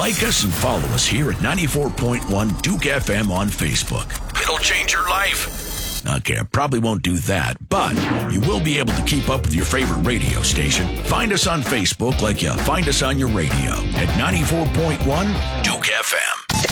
Like us and follow us here at 94.1 Duke FM on Facebook. It'll change your life. Okay, I probably won't do that, but you will be able to keep up with your favorite radio station. Find us on Facebook like you find us on your radio at 94.1 Duke FM.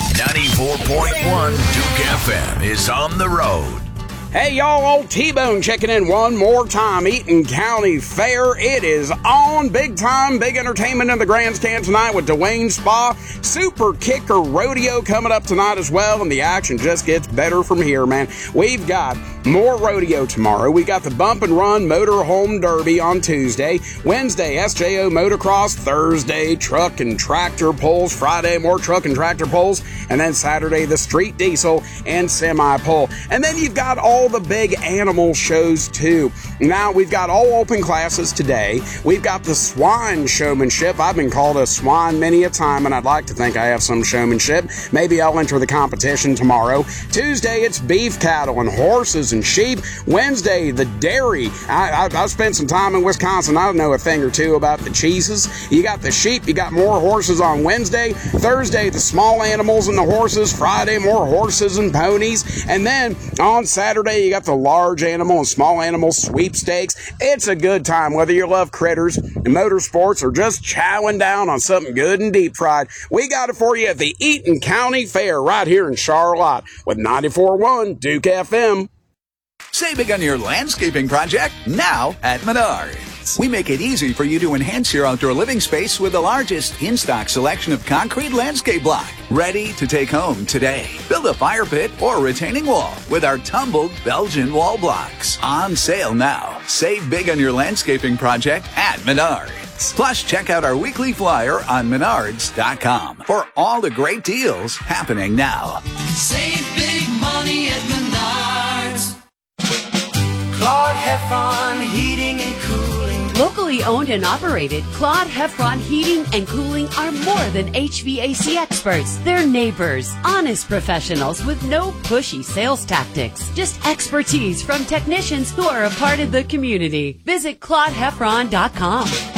94.1 Duke FM is on the road. Hey, y'all, old T-Bone checking in one more time. Eaton County Fair. It is on big time. Big entertainment in the grandstand tonight with Dwayne Spa. Super Kicker Rodeo coming up tonight as well, and the action just gets better from here, man. We've got more rodeo tomorrow. We got the Bump and Run Motor Home Derby on Tuesday. Wednesday, SJO Motocross. Thursday, Truck and Tractor Pulls. Friday, more Truck and Tractor Pulls. And then Saturday, the Street Diesel and Semi Pull. And then you've got all the big animal shows too. Now we've got all open classes today. We've got the swine showmanship. I've been called a swine many a time, and I'd like to think I have some showmanship. Maybe I'll enter the competition tomorrow. Tuesday, it's beef cattle and horses and sheep. Wednesday, the dairy. I've spent some time in Wisconsin. I know a thing or two about the cheeses. You got the sheep. You got more horses on Wednesday. Thursday, the small animals and the horses. Friday, more horses and ponies. And then on Saturday, you got the large animal and small animal sweepstakes. It's a good time, whether you love critters and motorsports or just chowing down on something good and deep fried. We got it for you at the Eaton County Fair right here in Charlotte with 94.1 Duke FM. Save big on your landscaping project now at Menards. We make it easy for you to enhance your outdoor living space with the largest in-stock selection of concrete landscape block. Ready to take home today. Build a fire pit or retaining wall with our tumbled Belgian wall blocks. On sale now. Save big on your landscaping project at Menards. Plus, check out our weekly flyer on Menards.com for all the great deals happening now. Save big money at Menards. Claude Heffron Heating and Cooling. Locally owned and operated, Claude Heffron Heating and Cooling are more than HVAC experts. They're neighbors, honest professionals with no pushy sales tactics. Just expertise from technicians who are a part of the community. Visit ClaudeHeffron.com.